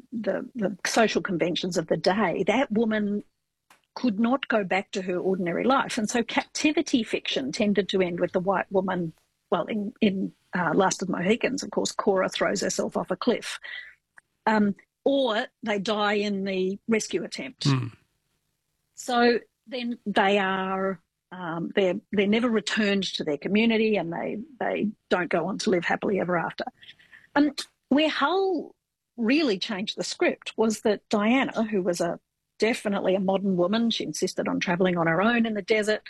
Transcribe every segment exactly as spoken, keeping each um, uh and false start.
the the social conventions of the day, that woman could not go back to her ordinary life. And so captivity fiction tended to end with the white woman. Well, in, in uh, Last of the Mohicans, of course, Cora throws herself off a cliff. Um, or they die in the rescue attempt. Mm. So then they are, um, they're, they're never returned to their community, and they, they don't go on to live happily ever after. Um, where Hull really changed the script was that Diana, who was a definitely a modern woman, she insisted on travelling on her own in the desert,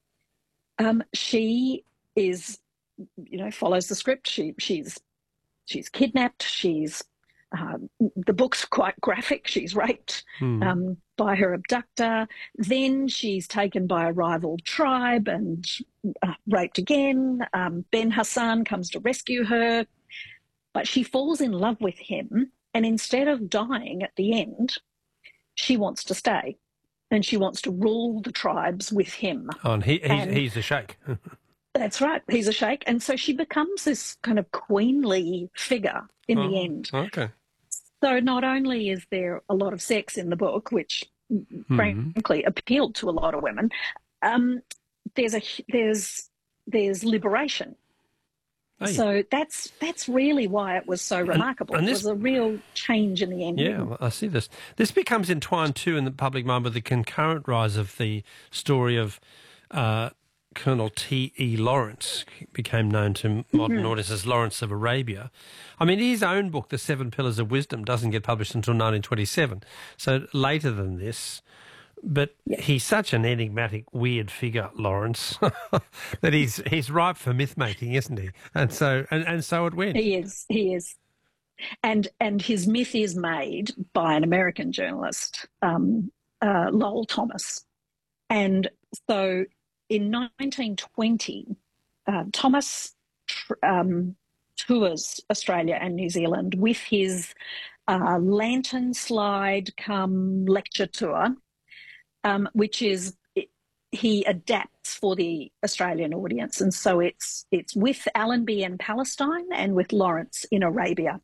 um, she is, you know, follows the script. She, she's, she's kidnapped, she's Um, the book's quite graphic. She's raped mm. um, by her abductor. Then she's taken by a rival tribe and uh, raped again. Um, Ben Hassan comes to rescue her, but she falls in love with him. And instead of dying at the end, she wants to stay, and she wants to rule the tribes with him. Oh, and he, he's, and he's the sheikh. That's right. He's a sheikh. And so she becomes this kind of queenly figure in oh, the end. Okay. So not only is there a lot of sex in the book, which mm-hmm. frankly appealed to a lot of women, um, there's a there's there's liberation. Hey. So that's that's really why it was so remarkable. And, and this, it was a real change in the ending. Yeah, well, I see this. This becomes entwined too in the public mind with the concurrent rise of the story of uh, Colonel T E Lawrence, became known to modern mm-hmm. audiences as Lawrence of Arabia. I mean, his own book, The Seven Pillars of Wisdom, doesn't get published until nineteen twenty-seven, so later than this. But yeah. he's such an enigmatic, weird figure, Lawrence, that he's he's ripe for myth making, isn't he? And so and, and so it went. He is, he is, and and his myth is made by an American journalist, um, uh, Lowell Thomas, and so. In nineteen twenty, uh, Thomas um, tours Australia and New Zealand with his uh, lantern slide come lecture tour, um, which is he adapts for the Australian audience, and so it's it's with Allenby in Palestine and with Lawrence in Arabia,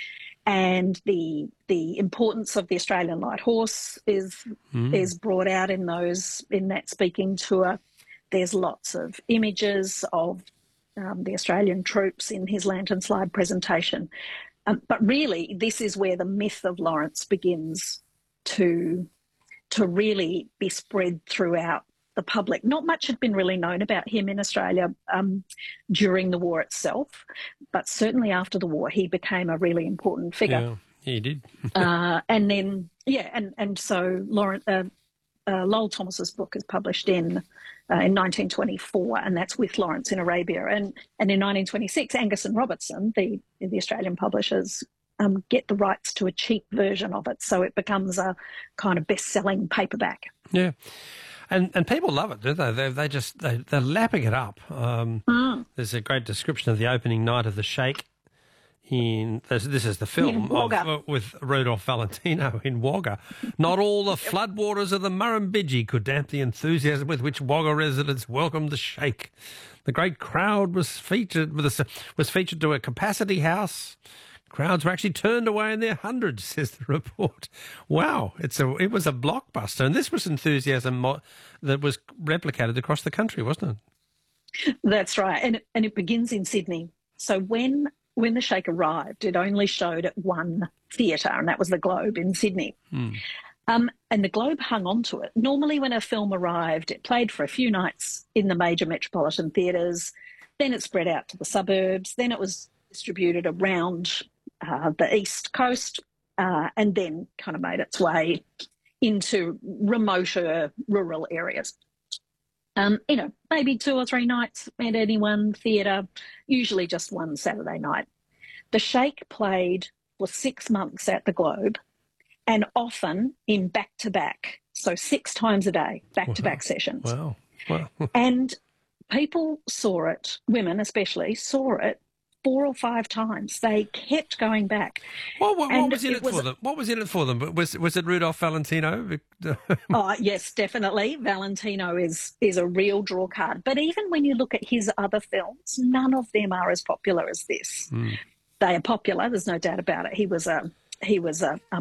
and the the importance of the Australian light horse is mm. is brought out in those in that speaking tour. There's lots of images of um, the Australian troops in his lantern slide presentation. Um, but really, this is where the myth of Lawrence begins to, to really be spread throughout the public. Not much had been really known about him in Australia um, during the war itself, but certainly after the war, he became a really important figure. Yeah, he did. uh, and then, yeah, and, and so Lawrence... Uh, Uh, Lowell Thomas's book is published in uh, in nineteen twenty-four, and that's with Lawrence in Arabia. And and in nineteen twenty-six, Angus and Robertson, the the Australian publishers, um, get the rights to a cheap version of it, so it becomes a kind of best-selling paperback. Yeah, and and people love it, don't they? They they just they they're lapping it up. Um, mm. There's a great description of the opening night of The Sheikh. In this, this is the film of, uh, with Rudolph Valentino in Wagga. Not all the floodwaters of the Murrumbidgee could damp the enthusiasm with which Wagga residents welcomed the Sheikh. The great crowd was featured with a, was featured to a capacity house. Crowds were actually turned away in their hundreds, says the report. Wow, it's a it was a blockbuster, and this was enthusiasm mo- that was replicated across the country, wasn't it? That's right, and it, and it begins in Sydney. So when. When the Sheikh arrived, it only showed at one theatre, and that was the Globe in Sydney. Mm. Um, and the Globe hung on to it. Normally when a film arrived, it played for a few nights in the major metropolitan theatres, then it spread out to the suburbs, then it was distributed around uh, the East Coast, uh, and then kind of made its way into remoter rural areas. Um, you know, maybe two or three nights at any one theatre, usually just one Saturday night. The Sheikh played for six months at the Globe, and often in back-to-back, so six times a day, back-to-back wow. sessions. Wow, wow. And people saw it, women especially, saw it four or five times. They kept going back. Well, what, what was in it, it was, for them? What was in it for them? Was was it Rudolph Valentino? Oh, yes, definitely. Valentino is is a real draw card. But even when you look at his other films, none of them are as popular as this. Mm. They are popular. There's no doubt about it. He was a he was a, a